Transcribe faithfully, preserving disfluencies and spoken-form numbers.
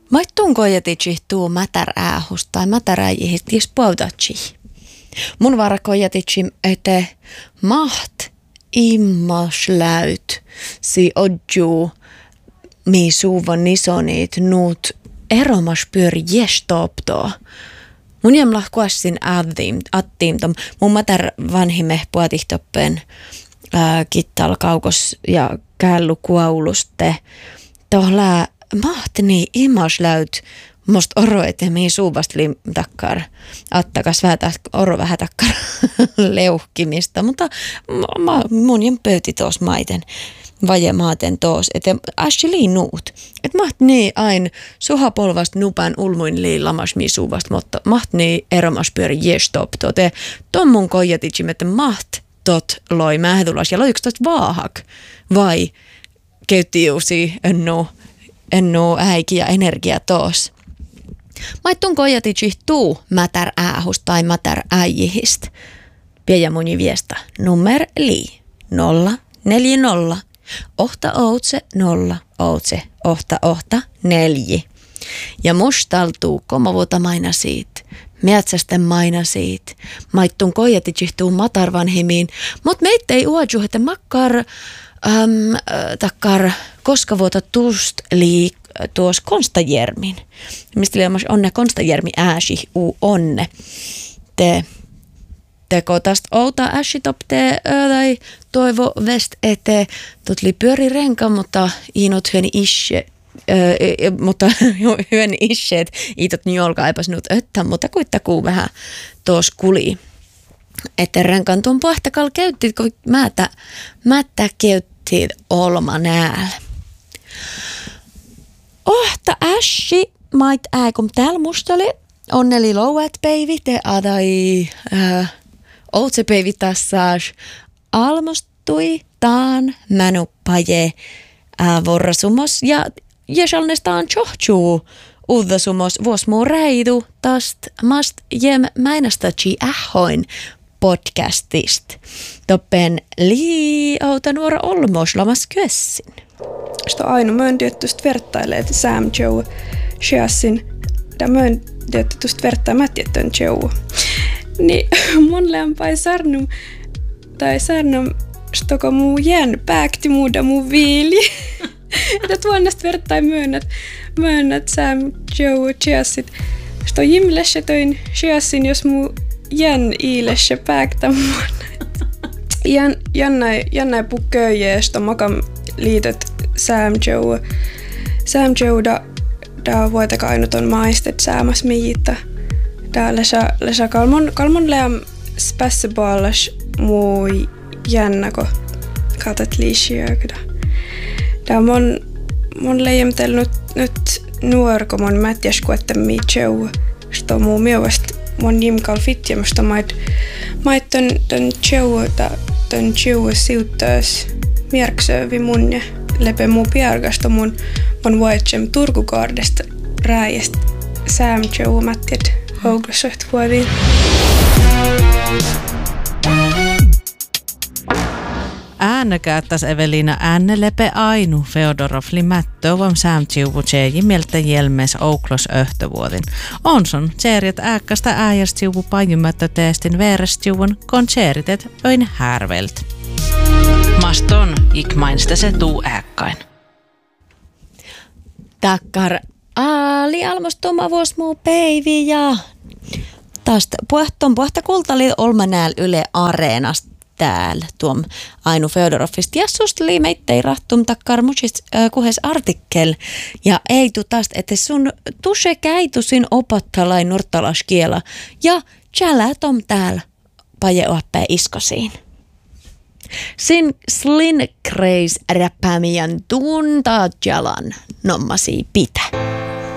Maittuun kojatitsi tuu mätäräähus tai mätäräjihistä tis puhutatsi. Mun vara kojatitsi, että maht immasläyt si odjuu mi suuvan nisonit nuut eromas pyöri jestoptoa. Mun jäm lahkuassin addiim, attiim tom mun mätär vanhimme puatihtoppen ää, kittal kaukos ja källu kuauluste. Tohlää mahtni imasläyt must oro ete mi suuvast li takkar attakas vähän oro vähän takkar leuhkimista, mutta ma, mun jäm pöyti toos maiten vaje maaten toos, että ässi nuut. Että maht niin ain suhapolvast nupan ulmuin liillamas mi suuvast, mutta maht niin eromas pyöri jestop tote. Ton mun kojatitsim, että maht tot loi mähdulas ja loiks tot vaahak vai käytti uusi ennu ennu äiki ja energia toos. Maittun kojatitsi tuu mätär äähus tai mätär äijihist. Piejä muni viestä nummer li nolla neljä nolla ohta outse nolla outse ohta ohta nelji. Ja mustaltuu komavuota maina siitä. Metsästen maina siitä. Maittun kojatitsi tuu matarvanhimiin. Mut meitä ei uodju, että makkar äm, takkar koska vuota tuust liik tuos Konstajärmin. Mistä liiamas onne Konstajärmi ääsi uu onne. Te teko tästä outa ääsi top te tai toivo vest ete. Tutli pyöri renka, mutta inot hyöni ishe. Ö, mutta hyöni isheet itot njolka eipäs nyt öttä, mutta kuittakuu vähän tuos kuli. Että renkan tuon pohtakal käyttit, kun mätä, mättä käyttit olma nääl. Ohta ässi mait ääkum täällä mustali onneli louet päivi te adai äh, outse päivi tassaas almostui taan mänupaje äh, vorrasumos ja jesalnestaan chohtjuu uudasumos vuos muu räidu tast mast jem mäinästatsi ähoin podcastist. Toppen lii outa nuora olmos lamas kössin. Sto ainu möön tietysti vertailee, että Sam Joe Sheassin, ja möön tietysti vertaa mätjettön Joe. Niin mun lämpäi sarnum, tai sarnum, stoko muu jään pääkti muuda muu viili. Että tuonnesta vertai myönnät, myönnät Sam Joe Sheassit. Sto jimlessä toin Sheassin, jos muu jään iilessä pääktä muuda. Jän, jännäi, jännäi pukköjä, sto makam liitot Sam Joe. Sam Joe da, da vuoteka ainut on maistet säämäs miitä. Da lesä, lesä kalmon, kalmon leam spässeballas muu jännäko katat liisiökydä. Da mon, mon leijemtel nyt, nyt nuorko mon mätjäsku, että mi Joe. Sto muu mielestä mon jimkal fitjämästä mait, mait ton, ton Joe, da, ton Joe siuttaas mierksöövi mun ja lepe muu piargasta mun mun vuotsem Turkukaardesta rääjästä Sam Joe mätjät houglassoht vuodiin. Äänäkäättäs Evelina äänne lepe ainu Feodorofli mättövam Sam Joe tjeji mieltä jelmes ouklos öhtövuodin. Onson tseeriet ääkkästä ääjäst Joe pajumättö teestin veerest Joen kontseritet öin härvelt. Maston ikmainsta se tuu ääkkain. Takkar aali almostuma vuos muu päivi ja tästä puhton puhta kultali olma nääl yle areenast täällä tuom Ainu Feodorofista. Ja susta li meittei rahtum takkar muist äh, kuhes artikkel ja ei tu tästä, että sun tuse käytusin opattalai norttalaskiela ja tjälä tom täällä paje oppee iskosiin. Sin slin kreis räppämiän tuntaa jalan nommasi pitä.